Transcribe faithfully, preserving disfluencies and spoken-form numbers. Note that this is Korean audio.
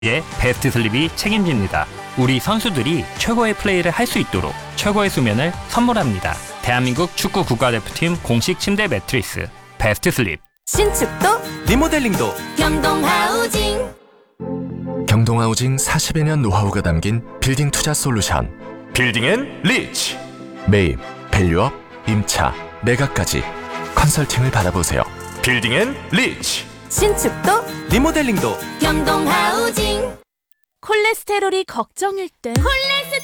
의 베스트 슬립이 책임집니다. 우리 선수들이 최고의 플레이를 할 수 있도록 최고의 수면을 선물합니다. 대한민국 축구 국가대표팀 공식 침대 매트리스 베스트 슬립. 신축도 리모델링도 경동하우징. 경동하우징 사십여 년 노하우가 담긴 빌딩 투자 솔루션. 빌딩 앤 리치. 매입, 밸류업, 임차, 매각까지 컨설팅을 받아보세요. 빌딩 앤 리치. 신축도 리모델링도 경동하우징. 콜레스테롤이 걱정일 땐 콜레